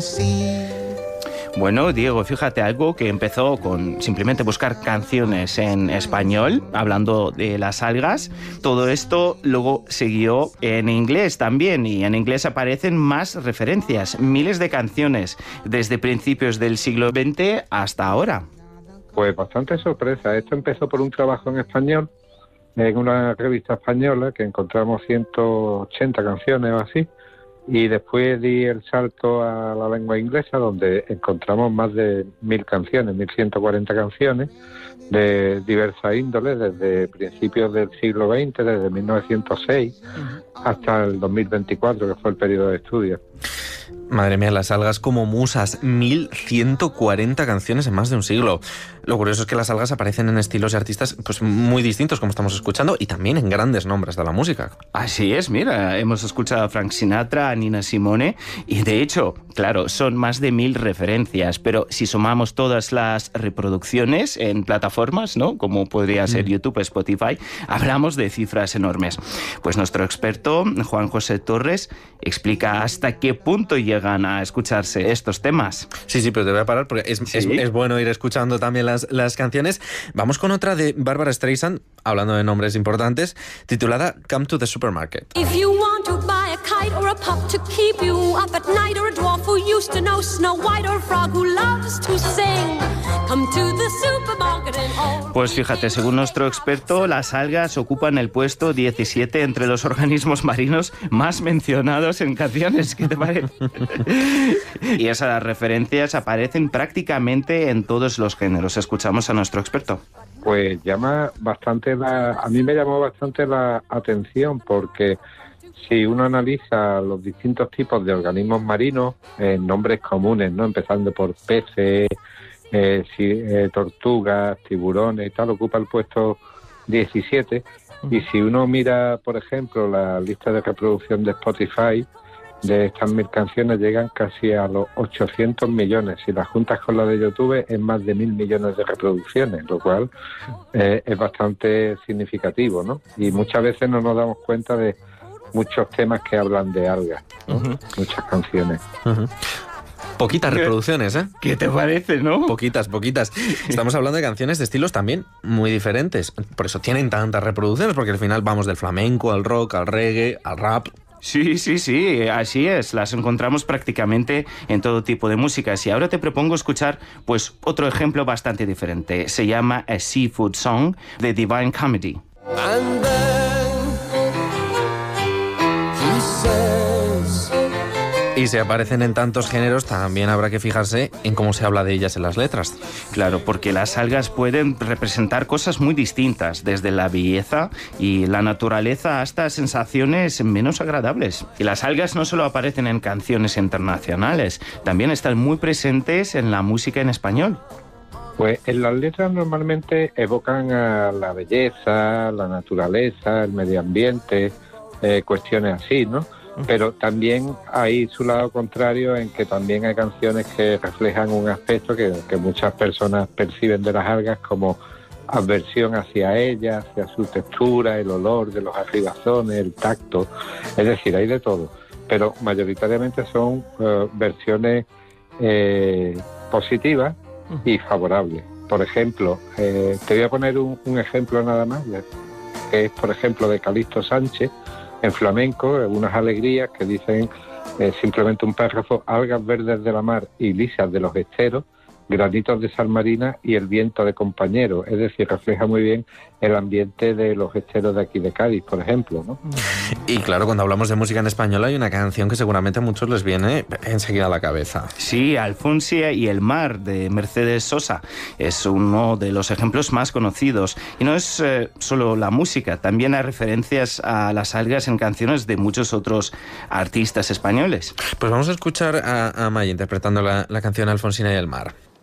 Bueno, Diego, fíjate, algo que empezó con simplemente buscar canciones en español, hablando de las algas. Todo esto luego siguió en inglés también, y en inglés aparecen más referencias, miles de canciones, desde principios del siglo XX hasta ahora. Pues bastante sorpresa. Esto empezó por un trabajo en español, en una revista española, que encontramos 180 canciones o así, y después di el salto a la lengua inglesa, donde encontramos más de 1.000 canciones, 1.140 canciones de diversas índoles, desde principios del siglo XX, desde 1906 hasta el 2024, que fue el periodo de estudio. Madre mía, las algas como musas, 1.140 canciones en más de un siglo. Lo curioso es que las algas aparecen en estilos y artistas pues muy distintos, como estamos escuchando, y también en grandes nombres de la música. Así es, mira, hemos escuchado a Frank Sinatra, a Nina Simone, y de hecho, claro, son más de 1.000 referencias, pero si sumamos todas las reproducciones en plataformas, ¿no?, como podría ser YouTube, Spotify, hablamos de cifras enormes. Pues nuestro experto, Juan José Torres, explica hasta qué punto llegan a escucharse estos temas. Sí, pero te voy a parar porque es bueno ir escuchando también las canciones. Vamos con otra de Barbara Streisand, hablando de nombres importantes, titulada Come to the Supermarket. If you want to buy a kite or a pup to keep you up at night, or a dwarf who used to know Snow White, or a frog who loves to sing, come to the supermarket and all. Pues fíjate, según nuestro experto, las algas ocupan el puesto 17 entre los organismos marinos más mencionados en canciones. ¿Qué te parece? Y esas referencias aparecen prácticamente en todos los géneros. Escuchamos a nuestro experto. Pues a mí me llamó bastante la atención, porque si uno analiza los distintos tipos de organismos marinos, nombres comunes, ¿no?, empezando por peces, tortugas, tiburones y tal, ocupa el puesto 17. Y si uno mira, por ejemplo, la lista de reproducción de Spotify, de estas 1.000 canciones llegan casi a los 800 millones. Si las juntas con la de YouTube, es más de 1.000 millones de reproducciones, lo cual es bastante significativo, ¿no? Y muchas veces no nos damos cuenta de muchos temas que hablan de algas, ¿no? Muchas canciones. Poquitas reproducciones, ¿eh? ¿Qué te parece, no? Poquitas. Estamos hablando de canciones de estilos también muy diferentes. Por eso tienen tantas reproducciones, porque al final vamos del flamenco al rock, al reggae, al rap. Sí, así es. Las encontramos prácticamente en todo tipo de músicas. Y ahora te propongo escuchar pues otro ejemplo bastante diferente. Se llama A Seafood Song de Divine Comedy. And then he says... Y si aparecen en tantos géneros, también habrá que fijarse en cómo se habla de ellas en las letras. Claro, porque las algas pueden representar cosas muy distintas, desde la belleza y la naturaleza hasta sensaciones menos agradables. Y las algas no solo aparecen en canciones internacionales, también están muy presentes en la música en español. Pues en las letras normalmente evocan a la belleza, la naturaleza, el medio ambiente, cuestiones así, ¿no? Pero también hay su lado contrario, en que también hay canciones que reflejan un aspecto que muchas personas perciben de las algas como aversión hacia ellas, hacia su textura, el olor de los arribazones, el tacto. Es decir, hay de todo, pero mayoritariamente son versiones positivas y favorables. Por ejemplo, te voy a poner un ejemplo nada más, que es, por ejemplo, de Calixto Sánchez, en flamenco, unas alegrías que dicen simplemente un párrafo: algas verdes de la mar y lisas de los esteros, granitos de sal marina y el viento de compañero. Es decir, refleja muy bien el ambiente de los esteros de aquí de Cádiz, por ejemplo, ¿no? Y claro, cuando hablamos de música en español hay una canción que seguramente a muchos les viene enseguida a la cabeza. Sí, Alfonsia y el mar, de Mercedes Sosa. Es uno de los ejemplos más conocidos. Y no es solo la música, también hay referencias a las algas en canciones de muchos otros artistas españoles. Pues vamos a escuchar a Maya interpretando la canción Alfonsina y el mar.